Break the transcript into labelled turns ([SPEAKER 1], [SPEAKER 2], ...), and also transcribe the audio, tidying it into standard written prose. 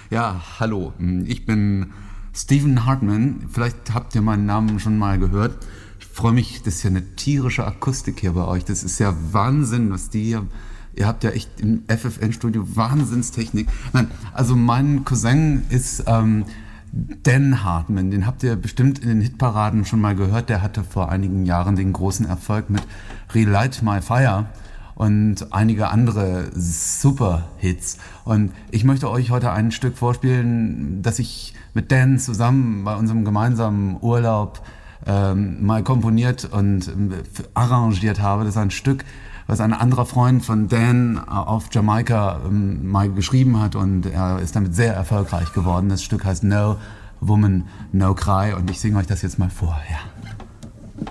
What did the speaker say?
[SPEAKER 1] Ja, hallo, ich bin Stephen Hartman. Vielleicht habt ihr meinen Namen schon mal gehört. Ich freue mich, das ist ja eine tierische Akustik hier bei euch. Das ist ja Wahnsinn, was die hier... Ihr habt ja echt im FFN-Studio Wahnsinnstechnik. Nein, also mein Cousin ist Dan Hartman. Den habt ihr bestimmt in den Hitparaden schon mal gehört. Der hatte vor einigen Jahren den großen Erfolg mit Relight My Fire und einige andere Super-Hits. Und ich möchte euch heute ein Stück vorspielen, das ich mit Dan zusammen bei unserem gemeinsamen Urlaub mal komponiert und arrangiert habe. Das ist ein Stück, was ein anderer Freund von Dan auf Jamaika mal geschrieben hat, und er ist damit sehr erfolgreich geworden. Das Stück heißt No Woman, No Cry, und ich singe euch das jetzt mal vor. Ja.